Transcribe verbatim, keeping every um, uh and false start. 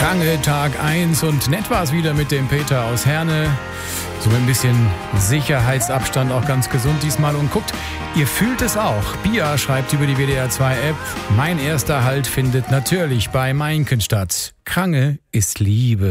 Krange Tag eins und nett war es wieder mit dem Peter aus Herne. So mit ein bisschen Sicherheitsabstand, auch ganz gesund diesmal. Und guckt, ihr fühlt es auch. Bia schreibt über die W D R zwei App, mein erster Halt findet natürlich bei Meinken statt. Krange ist Liebe.